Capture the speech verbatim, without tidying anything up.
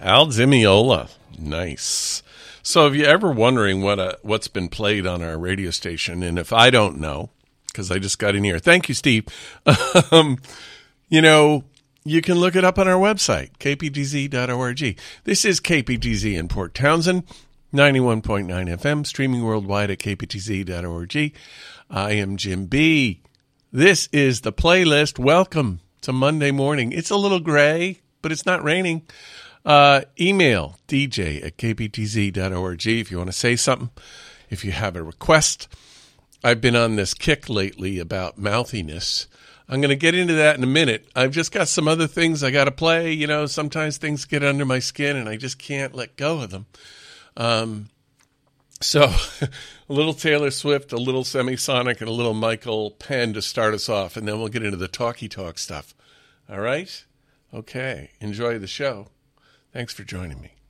Al Zimiola. Nice. So if you're ever wondering what uh, what's been played on our radio station, and if I don't know, because I just got in here. Thank you, Steve. um, you know, you can look it up on our website, k p t z dot org. This is K P T Z in Port Townsend, ninety-one point nine F M, streaming worldwide at k p t z dot org. I am Jim B. This is the playlist. Welcome to Monday morning. It's a little gray, but it's not raining. Uh, email d j at k p t z dot org if you want to say something, if you have a request. I've been on this kick lately about mouthiness. I'm going to get into that in a minute. I've just got some other things I got to play. You know, sometimes things get under my skin and I just can't let go of them. Um, so a little Taylor Swift, a little Semisonic, and a little Michael Penn to start us off, and then we'll get into the talky talk stuff. All right? Okay. Enjoy the show. Thanks for joining me.